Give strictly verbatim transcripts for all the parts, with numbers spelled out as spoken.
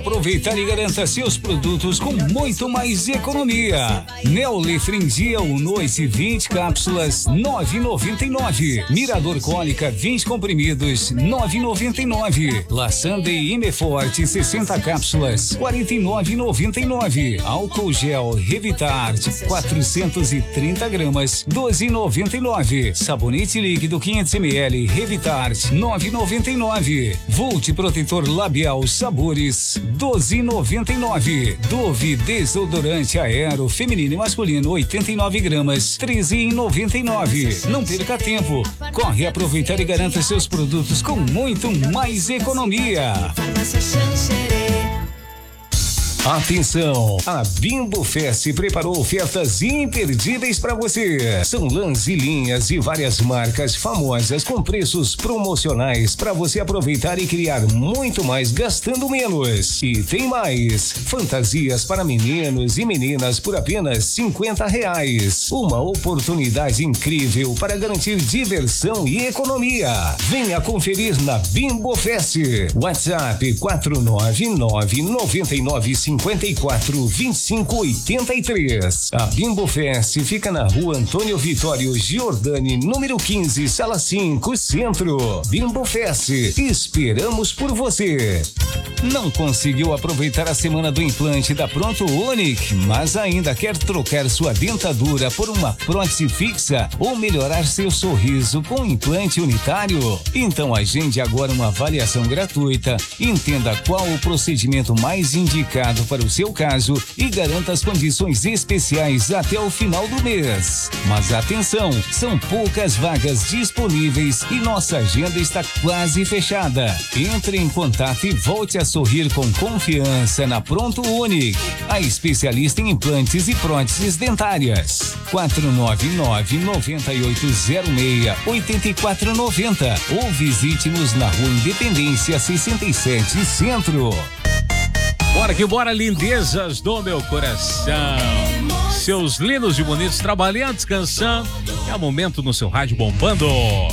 Aproveitar e garanta seus produtos com muito mais economia. Neolefringia Unoise vinte cápsulas, nove reais e noventa e nove centavos. Mirador Cólica vinte comprimidos, nove reais e noventa e nove centavos. Laçande Imeforte sessenta cápsulas, quarenta e nove reais e noventa e nove centavos. Álcool gel Revitart quatrocentos e trinta gramas, doze reais e noventa e nove centavos. Sabonete líquido quinhentos mililitros Revitart, nove reais e noventa e nove centavos. Volt protetor labial Sabores, doze reais e noventa e nove centavos. Dove desodorante aero feminino e masculino oitenta e nove gramas, treze reais e noventa e nove centavos. Não perca tempo, corre aproveitar e garanta seus produtos com muito mais economia. Atenção, a Bimbo Fest preparou ofertas imperdíveis para você. São lãs e linhas e várias marcas famosas com preços promocionais para você aproveitar e criar muito mais gastando menos. E tem mais, fantasias para meninos e meninas por apenas cinquenta reais. Uma oportunidade incrível para garantir diversão e economia. Venha conferir na Bimbo Fest. WhatsApp quatro nove nove nove nove cinquenta e quatro, vinte e cinco, oitenta e três. A Bimbo Fest fica na rua Antônio Vitório Giordani, número quinze, sala cinco, Centro. Bimbo Fest, esperamos por você. Não conseguiu aproveitar a semana do implante da Pronto Unic, mas ainda quer trocar sua dentadura por uma prótese fixa ou melhorar seu sorriso com implante unitário? Então agende agora uma avaliação gratuita, entenda qual o procedimento mais indicado para o seu caso e garanta as condições especiais até o final do mês. Mas atenção, são poucas vagas disponíveis e nossa agenda está quase fechada. Entre em contato e volte a sorrir com confiança na Pronto Unic, a especialista em implantes e próteses dentárias. quatro nove nove, nove oito zero seis, oito quatro nove zero ou visite-nos na Rua Independência sessenta e sete, Centro. Bora que bora, lindezas do meu coração. Seus lindos e bonitos trabalhando, descansando. É o momento no seu rádio bombando.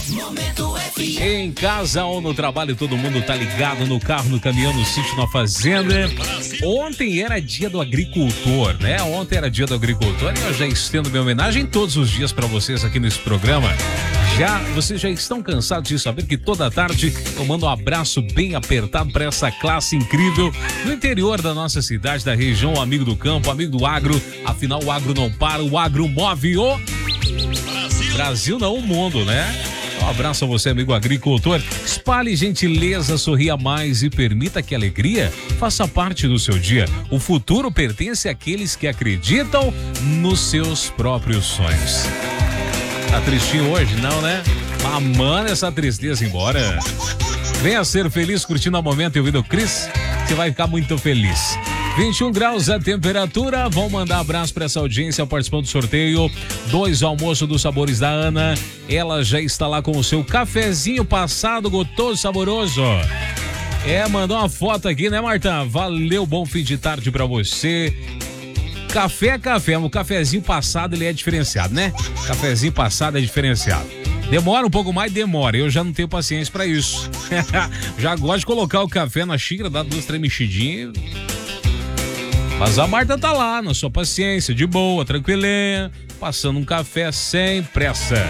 Em casa ou no trabalho, todo mundo tá ligado no carro, no caminhão, no sítio, na fazenda. Ontem era dia do agricultor, né? Ontem era dia do agricultor e eu já estendo minha homenagem todos os dias para vocês aqui nesse programa. Já, vocês já estão cansados de saber que toda tarde eu mando um abraço bem apertado para essa classe incrível no interior da nossa cidade, da região, o amigo do campo, amigo do agro. Afinal, o agro não para, o agro move o Brasil, Brasil não o mundo, né? Um abraço a você, amigo agricultor. Espalhe gentileza, sorria mais e permita que a alegria faça parte do seu dia. O futuro pertence àqueles que acreditam nos seus próprios sonhos. Tá tristinho hoje? Não, né? Mas manda essa tristeza embora. Venha ser feliz curtindo o momento e ouvindo o Cris. Você vai ficar muito feliz. vinte e um graus a temperatura. Vamos mandar abraço para essa audiência participando do sorteio. Dois almoços dos sabores da Ana. Ela já está lá com o seu cafezinho passado, gostoso, saboroso. É, mandou uma foto aqui, né, Marta? Valeu, bom fim de tarde para você. Café é café, o cafezinho passado ele é diferenciado, né? Cafezinho passado é diferenciado. Demora um pouco mais, demora. Eu já não tenho paciência pra isso. Já gosto de colocar o café na xícara, dar duas, três mexidinhas. Mas a Marta tá lá, na sua paciência, de boa, tranquilinha, passando um café sem pressa.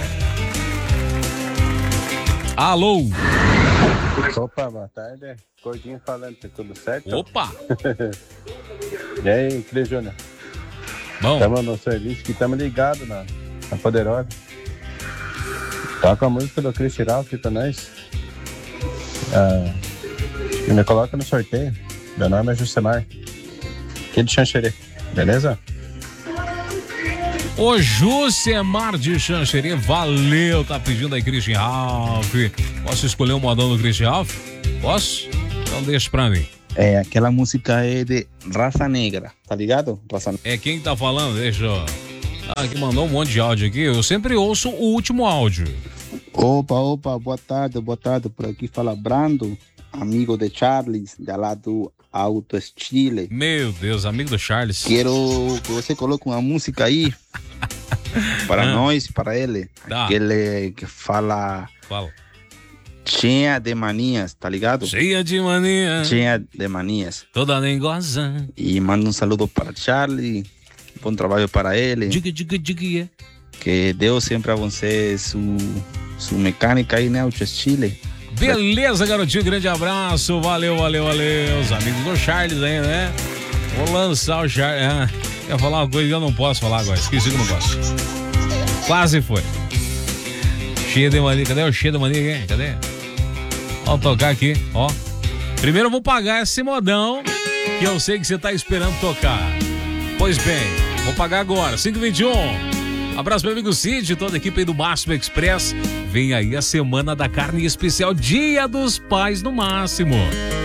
Alô? Opa, boa tarde. Gordinho falando, tá tudo certo? Opa! E aí, Cris Júnior? Bom. Estamos no serviço que estamos ligados na, na Poderosa. Toca a música do Cris Tiral aqui pra nós. Ah, e me coloca no sorteio. Meu nome é Jusemar. Aqui de Xanxerê, beleza? O Jusemar de Xanxerê, valeu, tá pedindo aí Christian Ralph. Posso escolher o modão do Christian Ralph? Posso? Então deixa pra mim. É, aquela música é de Raça Negra, tá ligado? Raça... É quem tá falando? Deixa eu... Ah, aqui mandou um monte de áudio aqui, eu sempre ouço o último áudio. Opa, opa, boa tarde, boa tarde, por aqui fala Brando, amigo de Charles, de lá do Auto Estile. Meu Deus, amigo do Charles. Quero que você coloque uma música aí para ah. nós, para ele. Dá. Aquele que fala... Fala. cheia de manias, tá ligado? Cheia de mania. Cheia de manias. Toda negosa. E mando um saludo para Charlie. Bom trabalho para ele. Diga, diga, diga. Que Deus sempre a você su, su mecânica aí, né? O Chile. Beleza, garotinho. Grande abraço. Valeu, valeu, valeu. Os amigos do Charles aí, né? Vou lançar o Charles. Ah, ia falar uma coisa que eu não posso falar agora. Esqueci que eu não posso. Quase foi. Cheia de mania. Cadê o cheia de mania aqui? Cadê? Vamos tocar aqui, ó. Primeiro eu vou pagar esse modão que eu sei que você tá esperando tocar. Pois bem, vou pagar agora. cinco e vinte e um. Abraço meu amigo Cid, toda a equipe aí do Máximo Express. Vem aí a semana da carne especial, Dia dos Pais no Máximo.